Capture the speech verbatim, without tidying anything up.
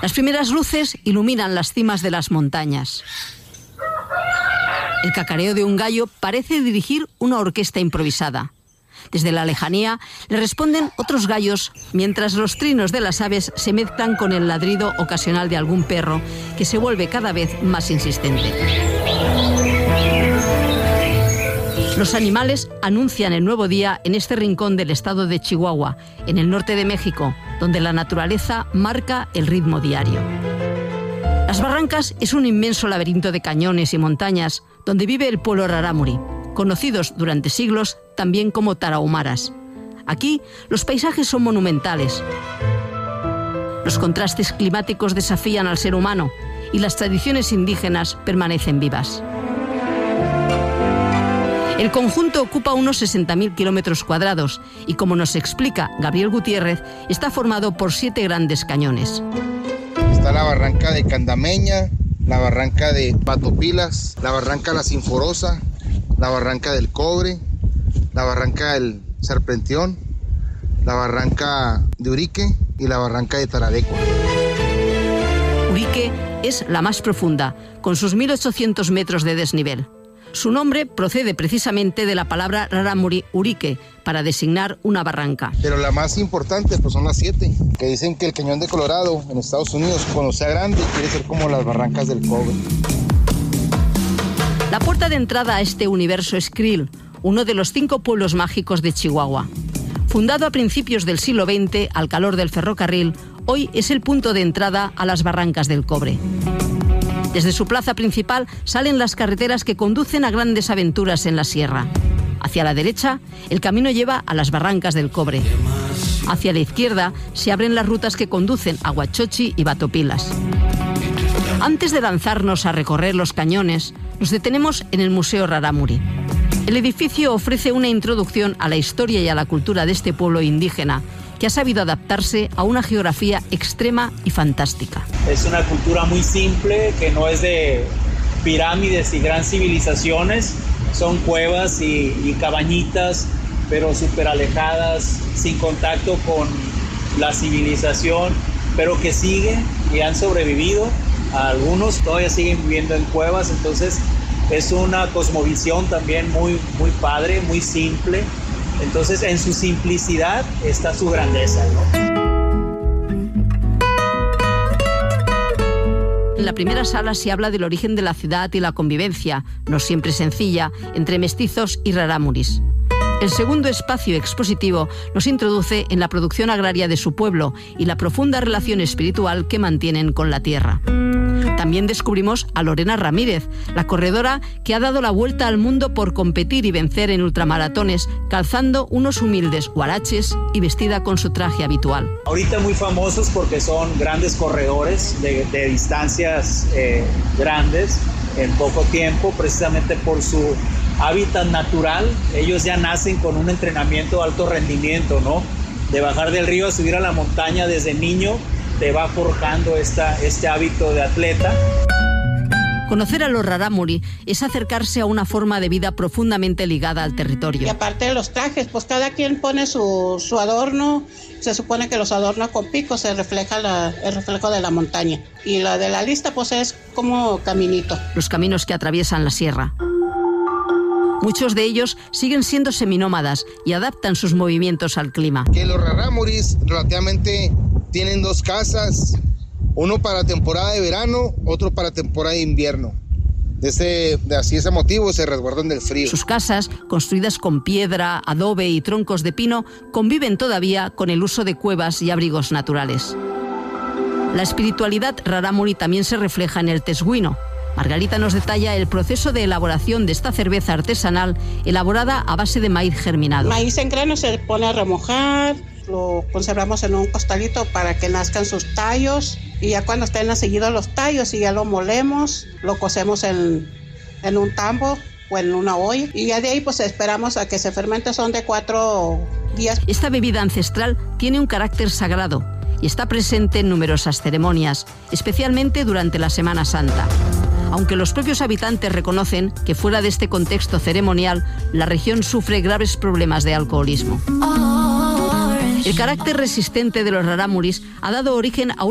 Las primeras luces iluminan las cimas de las montañas. El cacareo de un gallo parece dirigir una orquesta improvisada. Desde la lejanía le responden otros gallos, mientras los trinos de las aves se mezclan con el ladrido ocasional de algún perro, que se vuelve cada vez más insistente. Los animales anuncian el nuevo día en este rincón del estado de Chihuahua, en el norte de México, donde la naturaleza marca el ritmo diario. Las Barrancas es un inmenso laberinto de cañones y montañas donde vive el pueblo rarámuri, conocidos durante siglos también como tarahumaras. Aquí los paisajes son monumentales. Los contrastes climáticos desafían al ser humano y las tradiciones indígenas permanecen vivas. El conjunto ocupa unos sesenta mil kilómetros cuadrados y, como nos explica Gabriel Gutiérrez, está formado por siete grandes cañones. Está la barranca de Candameña, la barranca de Batopilas, la barranca La Sinforosa, la barranca del Cobre, la barranca del Serpentión, la barranca de Urique y la barranca de Tararecua. Urique es la más profunda, con sus mil ochocientos metros de desnivel. Su nombre procede precisamente de la palabra rarámuri urique, para designar una barranca. Pero la más importante pues son las siete, que dicen que el Cañón de Colorado en Estados Unidos, cuando sea grande, quiere ser como las barrancas del Cobre. La puerta de entrada a este universo es Krill, uno de los cinco pueblos mágicos de Chihuahua. Fundado a principios del siglo veinte, al calor del ferrocarril, hoy es el punto de entrada a las barrancas del Cobre. Desde su plaza principal salen las carreteras que conducen a grandes aventuras en la sierra. Hacia la derecha, el camino lleva a las barrancas del Cobre. Hacia la izquierda se abren las rutas que conducen a Huachochi y Batopilas. Antes de lanzarnos a recorrer los cañones, nos detenemos en el Museo Rarámuri. El edificio ofrece una introducción a la historia y a la cultura de este pueblo indígena, que ha sabido adaptarse a una geografía extrema y fantástica. Es una cultura muy simple, que no es de pirámides y gran civilizaciones, son cuevas y, y cabañitas, pero súper alejadas, sin contacto con la civilización, pero que siguen y han sobrevivido. Algunos todavía siguen viviendo en cuevas, entonces es una cosmovisión también muy, muy padre, muy simple. Entonces, en su simplicidad está su grandeza, ¿no? En la primera sala se habla del origen de la ciudad y la convivencia, no siempre sencilla, entre mestizos y rarámuris. El segundo espacio expositivo nos introduce en la producción agraria de su pueblo y la profunda relación espiritual que mantienen con la tierra. También descubrimos a Lorena Ramírez, la corredora que ha dado la vuelta al mundo por competir y vencer en ultramaratones, calzando unos humildes huaraches y vestida con su traje habitual. Ahorita muy famosos porque son grandes corredores de, de distancias eh, grandes en poco tiempo, precisamente por su hábitat natural. Ellos ya nacen con un entrenamiento de alto rendimiento, ¿no? De bajar del río a subir a la montaña desde niño, te va forjando esta, este hábito de atleta. Conocer a los rarámuri es acercarse a una forma de vida profundamente ligada al territorio. Y aparte de los trajes, pues cada quien pone su, su adorno. Se supone que los adornos con picos se refleja la, el reflejo de la montaña. Y la de la lista pues es como caminito. Los caminos que atraviesan la sierra. Muchos de ellos siguen siendo seminómadas y adaptan sus movimientos al clima. Que los rarámuris relativamente tienen dos casas, uno para temporada de verano, otro para temporada de invierno. De ese, de así ese motivo se resguardan del frío. Sus casas, construidas con piedra, adobe y troncos de pino, conviven todavía con el uso de cuevas y abrigos naturales. La espiritualidad rarámuri también se refleja en el tesguino. Margarita nos detalla el proceso de elaboración de esta cerveza artesanal elaborada a base de maíz germinado. Maíz en grano se pone a remojar, lo conservamos en un costalito para que nazcan sus tallos y ya cuando estén seguidos los tallos y ya lo molemos, lo cocemos en, en un tambo o en una olla y ya de ahí pues esperamos a que se fermente, son de cuatro días. Esta bebida ancestral tiene un carácter sagrado y está presente en numerosas ceremonias, especialmente durante la Semana Santa. Aunque los propios habitantes reconocen que fuera de este contexto ceremonial, la región sufre graves problemas de alcoholismo. El carácter resistente de los rarámuris ha dado origen a una